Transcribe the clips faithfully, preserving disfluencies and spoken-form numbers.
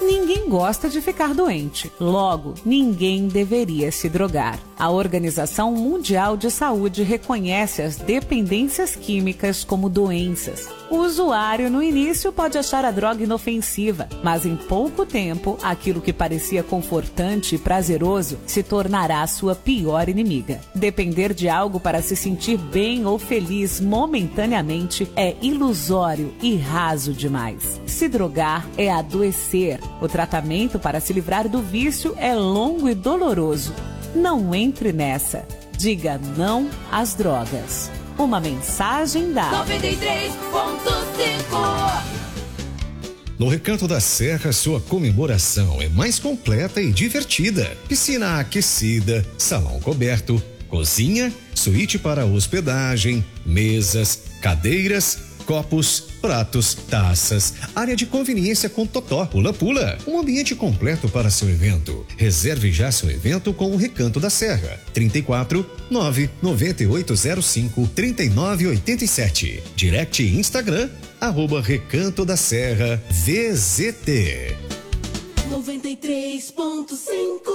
Ninguém gosta de ficar doente. Logo, ninguém deveria se drogar. A Organização Mundial de Saúde reconhece as dependências químicas como doenças. O usuário, no início, pode achar a droga inofensiva, mas em pouco tempo, aquilo que parecia confortante e prazeroso se tornará sua pior inimiga. Depender de algo para se sentir bem ou feliz momentaneamente é ilusório e raso demais. Se drogar é adoecer. O tratamento para se livrar do vício é longo e doloroso. Não entre nessa. Diga não às drogas. Uma mensagem da noventa e três ponto cinco. No Recanto da Serra, sua comemoração é mais completa e divertida. Piscina aquecida, salão coberto, cozinha, suíte para hospedagem, mesas, cadeiras, copos, pratos, taças, área de conveniência com totó, pula-pula, um ambiente completo para seu evento. Reserve já seu evento com o Recanto da Serra. trinta e quatro, nove nove oito zero cinco, três nove oito sete. Direct Instagram, arroba Recanto da Serra V Z T. noventa e três ponto cinco.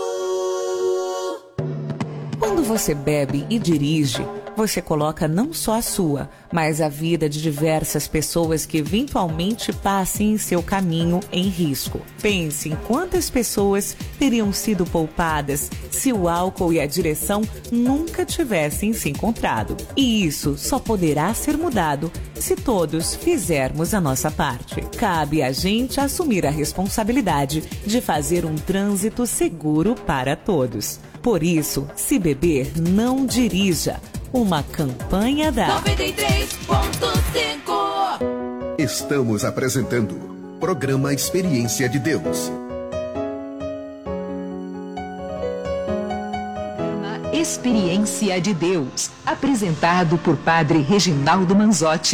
Quando você bebe e dirige, você coloca não só a sua, mas a vida de diversas pessoas que eventualmente passem em seu caminho em risco. Pense em quantas pessoas teriam sido poupadas se o álcool e a direção nunca tivessem se encontrado. E isso só poderá ser mudado se todos fizermos a nossa parte. Cabe a gente assumir a responsabilidade de fazer um trânsito seguro para todos. Por isso, se beber, não dirija. Uma campanha da noventa e três ponto cinco. Estamos apresentando Programa Experiência de Deus. Experiência de Deus, apresentado por Padre Reginaldo Manzotti.